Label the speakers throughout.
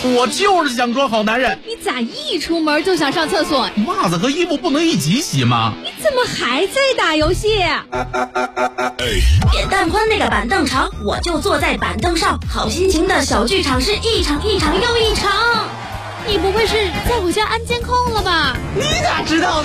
Speaker 1: 我就是想装好男人。
Speaker 2: 你咋一出门就想上厕所？
Speaker 1: 袜子和衣服不能一起洗吗？
Speaker 2: 你怎么还在打游戏？
Speaker 3: 扁担宽那个板凳长，我就坐在板凳上。好心情的小剧场是一场一场又一场。
Speaker 2: 你不会是在我家安监控了吧？
Speaker 1: 你咋知道的？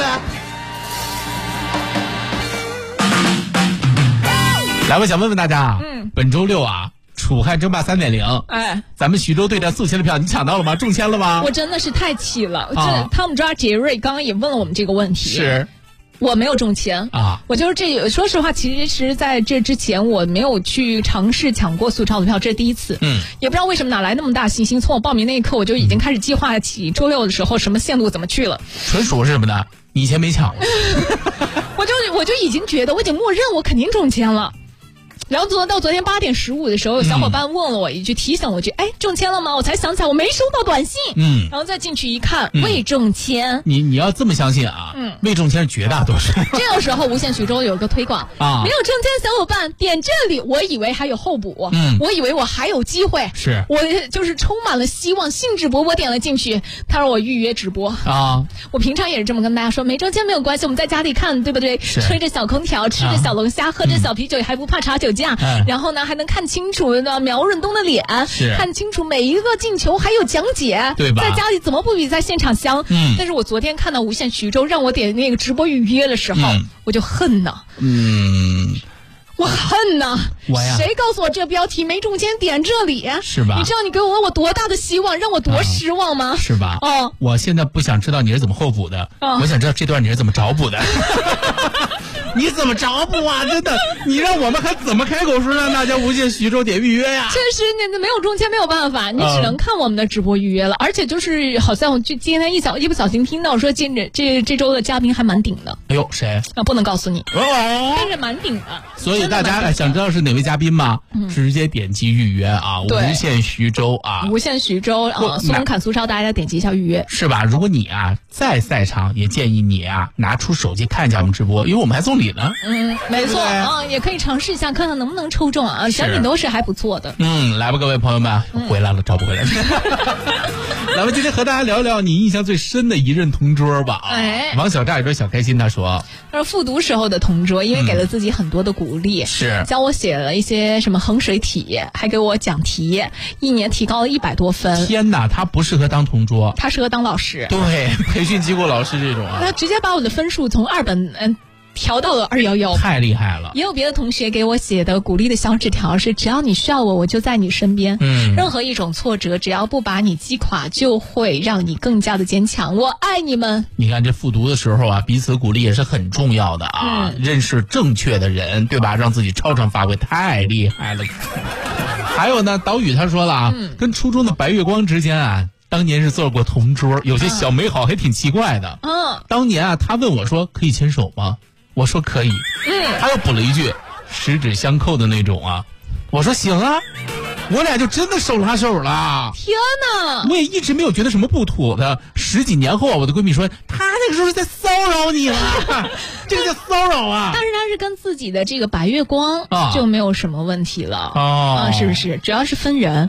Speaker 1: 来，我想问问大家，本周六啊，楚汉争霸3.0，咱们徐州队长送签的票你抢到了吗？中签了吗？
Speaker 4: 我真的是太气了。汤姆抓杰瑞刚刚也问了我们这个问题，
Speaker 1: 是
Speaker 4: 我没有中签啊。我就是说实话，其实在这之前我没有去尝试抢过苏超的票，这是第一次。也不知道为什么哪来那么大信心，从我报名那一刻我就已经开始计划起周六的时候什么线路怎么去了。
Speaker 1: 纯属是什么呢？你以前没抢
Speaker 4: 我就已经觉得我已经默认我肯定中签了。然后到昨天8点15的时候，有小伙伴问了我一句，提醒我一句，中签了吗？我才想起来我没收到短信。然后再进去一看，未中签。
Speaker 1: 你要这么相信啊？未中签是绝大多数。
Speaker 4: 这个时候无限徐州有一个推广啊，没有中签小伙伴点这里，我以为还有候补，我以为我还有机会，
Speaker 1: 是
Speaker 4: 我就是充满了希望，兴致勃勃点了进去。他让我预约直播啊，我平常也是这么跟大家说，没中签没有关系，我们在家里看，对不对？吹着小空调，吃着小龙虾，喝着小啤酒，还不怕查酒驾。然后呢，还能看清楚苗润东的脸，看清楚每一个进球，还有讲解，
Speaker 1: 对吧？
Speaker 4: 在家里怎么不比在现场香？但是我昨天看到无限徐州让我点那个直播预约的时候，我就恨呐。我恨呐！谁告诉我这标题没中签点这里？
Speaker 1: 是吧？
Speaker 4: 你知道你给我多大的希望，让我多失望吗？
Speaker 1: 是吧？我现在不想知道你是怎么候补的，我想知道这段你是怎么找补的。你怎么找补啊？真的，你让我们还怎么开口说让大家无限徐州点预约呀？
Speaker 4: 确实，你没有中签没有办法，你只能看我们的直播预约了。而且就是好像我就今天一不小心听到说，这周的嘉宾还蛮顶的。
Speaker 1: 哎呦，谁
Speaker 4: 啊？不能告诉你。但是蛮顶的。
Speaker 1: 所以大家想知道是哪位嘉宾吗？直接点击预约啊！无限徐州啊！
Speaker 4: 无限徐州啊！苏门坎苏超，大家点击一下预约，
Speaker 1: 是吧？如果你啊在赛场，也建议你啊拿出手机看一下我们直播，因为我们还送礼呢。
Speaker 4: 没错啊，也可以尝试一下，看看能不能抽中啊！奖品都是还不错的。
Speaker 1: 来吧，各位朋友们，回来了，找不回来了。来吧，今天和大家聊聊你印象最深的一任同桌吧。王小炸里边小开心他说
Speaker 4: 复读时候的同桌，因为给了自己很多的鼓励，
Speaker 1: 是
Speaker 4: 教我写了一些什么衡水体，还给我讲题，一年提高了100多分。
Speaker 1: 天哪，他不适合当同桌，
Speaker 4: 他适合当老师。
Speaker 1: 对，培训机构老师这种啊，
Speaker 4: 他直接把我的分数从2本调到了211，
Speaker 1: 太厉害了。
Speaker 4: 也有别的同学给我写的鼓励的小纸条是，只要你需要我，我就在你身边。任何一种挫折，只要不把你击垮，就会让你更加的坚强。我爱你们。
Speaker 1: 你看这复读的时候啊，彼此鼓励也是很重要的啊。认识正确的人，对吧？让自己超常发挥，太厉害了。还有呢，岛屿他说了啊，跟初中的白月光之间啊，当年是做过同桌，有些小美好还挺奇怪的。当年啊，他问我说可以牵手吗？我说可以。他又补了一句十指相扣的那种啊。我说行啊，我俩就真的手拉手了。
Speaker 4: 天哪！
Speaker 1: 我也一直没有觉得什么不妥的。10几年后啊，我的闺蜜说她那个时候是在骚扰你了。这个叫骚扰啊。
Speaker 4: 但是她是跟自己的这个白月光就没有什么问题了是不是？主要是分人。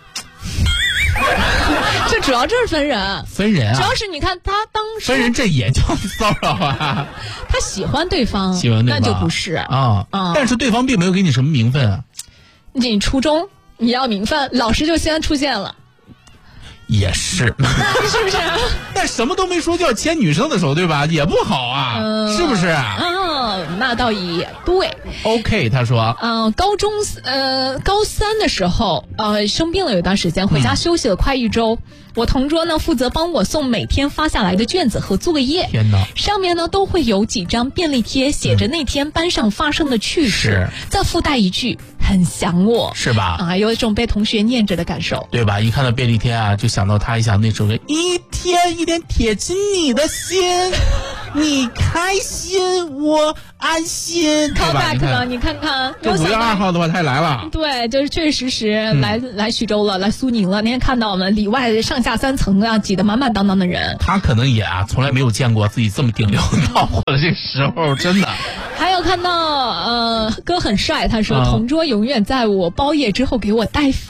Speaker 4: 这主要就是分人啊！
Speaker 1: 主
Speaker 4: 要是你看他当时
Speaker 1: 分人，这也叫骚扰啊！
Speaker 4: 他喜欢对方，那就不是
Speaker 1: 但是对方并没有给你什么名分啊。
Speaker 4: 你初中你要名分，老师就先出现了。
Speaker 1: 也是，
Speaker 4: 是不是？
Speaker 1: 但什么都没说就要牵女生的手，对吧？也不好啊，是不是？
Speaker 4: 那倒也对。
Speaker 1: OK， 他说，
Speaker 4: 高3的时候，生病了有段时间，回家休息了快1周。我同桌呢负责帮我送每天发下来的卷子和作业，
Speaker 1: 天哪，
Speaker 4: 上面呢都会有几张便利贴，写着那天班上发生的趣事，再附带一句很想我，
Speaker 1: 是吧？
Speaker 4: 有一种被同学念着的感受，
Speaker 1: 对吧？一看到便利贴啊，就想到他一想那首歌，一天一天贴近你的心，你开心我安心。
Speaker 4: call back 呢？你看看，
Speaker 1: 这5月2号的话，他也来了。
Speaker 4: 对，就是确实来徐州了，来苏宁了。那天看到我们里外上下3层啊，挤得满满当当的人。
Speaker 1: 他可能也从来没有见过自己这么顶流闹火的这个时候，真的。
Speaker 4: 还有看到哥很帅，他说同桌永远在我包夜之后给我带饭。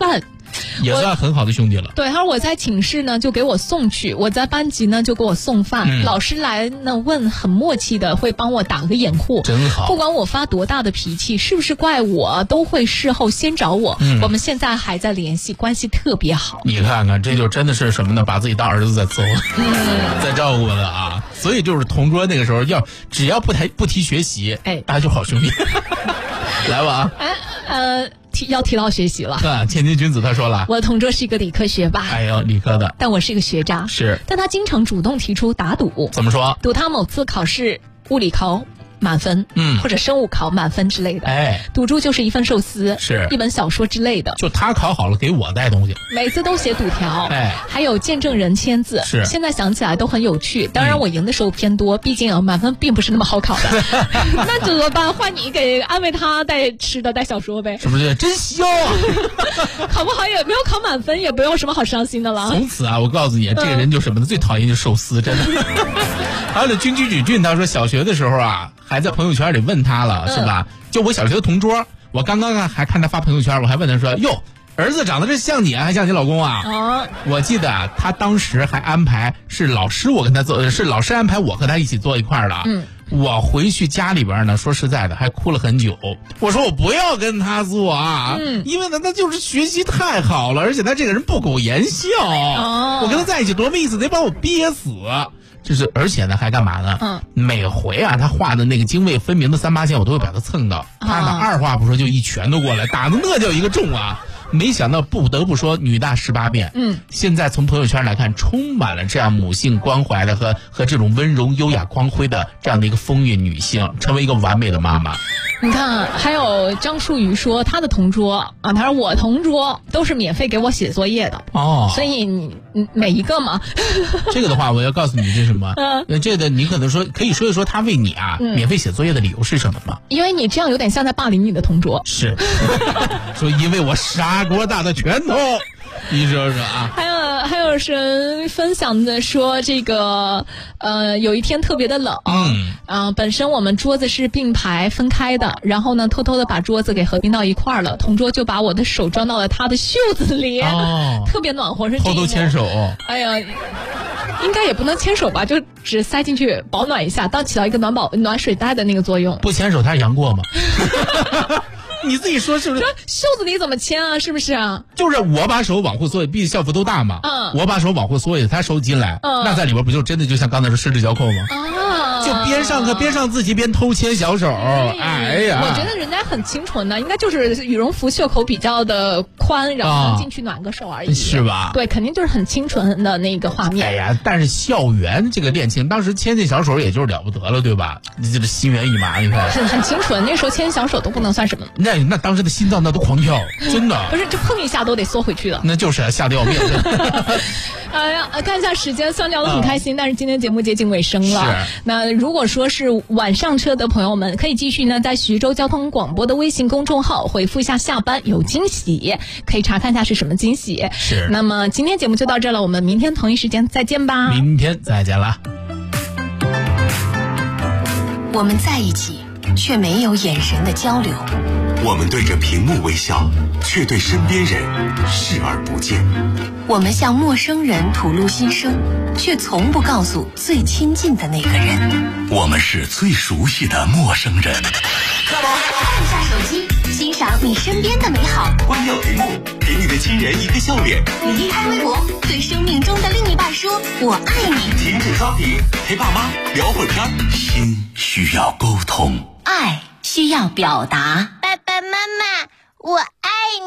Speaker 1: 也算很好的兄弟了。
Speaker 4: 对，他说我在寝室呢就给我送去，我在班级呢就给我送饭，老师来呢问很默契的会帮我打个掩护，
Speaker 1: 真好。
Speaker 4: 不管我发多大的脾气，是不是怪我，都会事后先找我。我们现在还在联系，关系特别好。
Speaker 1: 你看看，这就真的是什么呢？把自己当儿子在揍，在照顾的啊。所以就是同桌那个时候只要不提学习，大家就好兄弟。来吧
Speaker 4: 要提到学习了。
Speaker 1: 千金君子他说了，
Speaker 4: 我的同桌是一个理科学霸，
Speaker 1: 哎呦，理科的，
Speaker 4: 但我是一个学渣，但他经常主动提出打赌。
Speaker 1: 怎么说？
Speaker 4: 赌他某次考试物理考满分，或者生物考满分之类的。赌注就是一份寿司，一本小说之类的。
Speaker 1: 就他考好了给我带东西，
Speaker 4: 每次都写赌条，还有见证人签字。现在想起来都很有趣。当然我赢的时候偏多，毕竟满分并不是那么好考的。那怎么办？换你给安慰他带吃的带小说呗。
Speaker 1: 是不是真香啊？
Speaker 4: 考不好也没有考满分，也不用什么好伤心的了。
Speaker 1: 从此啊，我告诉你，这个人就什么呢？最讨厌就是寿司，真的。还有君居举俊他说，小学的时候啊，还在朋友圈里问他了，是吧？就我小学的同桌，我刚刚还看他发朋友圈，我还问他说，哟，儿子长得这像你啊，还像你老公啊？我记得他当时还安排是老师安排我和他一起坐一块儿的。我回去家里边呢，说实在的，还哭了很久。我说我不要跟他做啊，因为呢，他就是学习太好了，而且他这个人不苟言笑。我跟他在一起多没意思，得把我憋死。而且呢，还干嘛呢？每回啊，他画的那个泾渭分明的三八线，我都会把他蹭到。他呢，二话不说就一拳头过来，打的那叫一个重啊！没想到不得不说，女大18变。现在从朋友圈来看，充满了这样母性关怀的和这种温柔优雅光辉的这样的一个风韵女性，成为一个完美的妈妈。
Speaker 4: 你看，还有张淑瑜说他的同桌啊，他说我同桌都是免费给我写作业的所以你每一个嘛。
Speaker 1: 这个的话，我要告诉你这是什么？这个你可能可以说一说他为你啊免费写作业的理由是什么吗？
Speaker 4: 因为你这样有点像在霸凌你的同桌。
Speaker 1: 是，说因为我砂锅大的拳头。你说说啊，
Speaker 4: 还有人分享的说，这个有一天特别的冷，本身我们桌子是并排分开的，然后呢偷偷的把桌子给合并到一块儿了，同桌就把我的手装到了他的袖子里，特别暖和，是
Speaker 1: 偷偷牵手。
Speaker 4: 哎呀，应该也不能牵手吧，就只塞进去保暖一下，当起到一个暖水袋的那个作用。
Speaker 1: 不牵手他是杨过吗？你自己说是不是？
Speaker 4: 袖子里怎么牵啊？是不是啊？
Speaker 1: 就是我把手往后缩，毕竟校服都大嘛。我把手往后缩一下，他手进来，那在里边不就真的就像刚才说十指交扣吗？就边上自己边偷牵小手。哎呀，
Speaker 4: 我觉得人家很清纯的，应该就是羽绒服袖口比较的宽，然后进去暖个手而已，
Speaker 1: 是吧？
Speaker 4: 对，肯定就是很清纯的那个画面。
Speaker 1: 哎呀，但是校园这个恋情，当时牵牵小手也就是了不得了，对吧？这心猿意马，你看
Speaker 4: 很清纯，那时候牵小手都不能算什么。
Speaker 1: 那当时的心脏那都狂跳，真的。
Speaker 4: 不是，就碰一下都得缩回去的。
Speaker 1: 那就是吓得要命。
Speaker 4: 哎呀，看一下时间，虽然聊得很开心，但是今天节目接近尾声了。那如果说是晚上车的朋友们，可以继续呢在徐州交通广播的微信公众号回复一下下班有惊喜，可以查看一下是什么惊喜。那么今天节目就到这了，我们明天同一时间再见吧。
Speaker 1: 明天再见了。
Speaker 5: 我们在一起，却没有眼神的交流。
Speaker 6: 我们对着屏幕微笑，却对身边人视而不见。
Speaker 5: 我们向陌生人吐露心声，却从不告诉最亲近的那个人。
Speaker 6: 我们是最熟悉的陌生人。
Speaker 5: 看下手机，欣赏你身边的美好。
Speaker 6: 关掉屏幕，给你的亲人一个笑脸。
Speaker 5: 离开微博，对生命中的另一半说我爱你。
Speaker 6: 停止刷屏，陪爸妈聊会儿天。心需要沟通，
Speaker 5: 爱需要表达。
Speaker 7: 爸爸妈妈，我